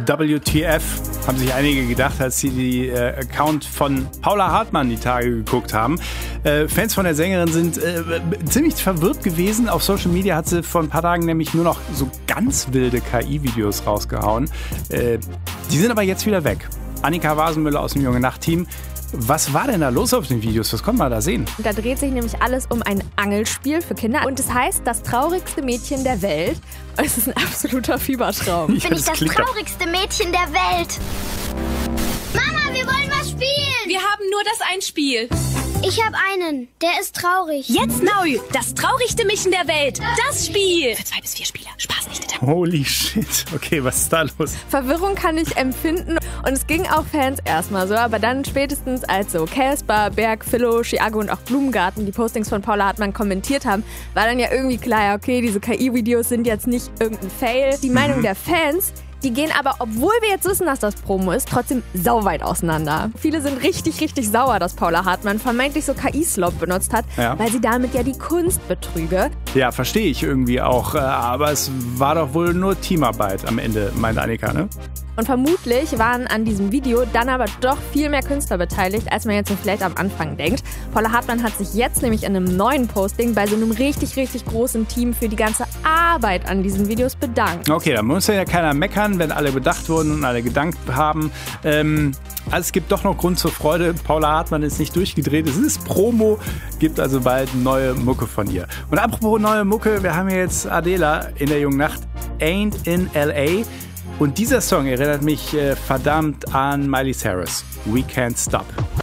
WTF, haben sich einige gedacht, als sie die Account von Paula Hartmann die Tage geguckt haben. Fans von der Sängerin sind ziemlich verwirrt gewesen. Auf Social Media hat sie vor ein paar Tagen nämlich nur noch so ganz wilde KI-Videos rausgehauen. Die sind aber jetzt wieder weg. Annika Wasenmüller aus dem Junge Nacht-Team. Was war denn da los auf den Videos? Was konnte man da sehen? Da dreht sich nämlich alles um ein Angelspiel für Kinder. Und es heißt, das traurigste Mädchen der Welt. Und es ist ein absoluter Fiebertraum. Bin ich das traurigste Mädchen der Welt? Mama, wir wollen was spielen. Wir haben nur das ein Spiel. Ich habe einen. Der ist traurig. Jetzt neu. Das traurigste Mädchen der Welt. Das Spiel. Für 2 bis 4 Spieler. Spaß nicht in der... Holy shit. Okay, was ist da los? Verwirrung kann ich empfinden. Und es ging auch Fans erstmal so. Aber dann spätestens als so Casper, Berg, Philo, Chiago und auch Blumengarten die Postings von Paula Hartmann kommentiert haben, war dann ja irgendwie klar, ja, okay, diese KI-Videos sind jetzt nicht irgendein Fail. Die Meinung der Fans, die gehen aber, obwohl wir jetzt wissen, dass das Promo ist, trotzdem sauweit auseinander. Viele sind richtig, richtig sauer, dass Paula Hartmann vermeintlich so KI-Slop benutzt hat, weil sie damit ja die Kunst betrüge. Ja, verstehe ich irgendwie auch. Aber es war doch wohl nur Teamarbeit am Ende, meint Annika, ne? Und vermutlich waren an diesem Video dann aber doch viel mehr Künstler beteiligt, als man jetzt so vielleicht am Anfang denkt. Paula Hartmann hat sich jetzt nämlich in einem neuen Posting bei so einem richtig, richtig großen Team für die ganze Arbeit an diesen Videos bedankt. Okay, da muss ja keiner meckern, wenn alle bedacht wurden und alle gedankt haben. Also es gibt doch noch Grund zur Freude. Paula Hartmann ist nicht durchgedreht. Es ist Promo, gibt also bald neue Mucke von ihr. Und apropos neue Mucke, wir haben jetzt Adela in der Jungen Nacht, Ain't in L.A., und dieser Song erinnert mich verdammt an Miley Cyrus. We Can't Stop.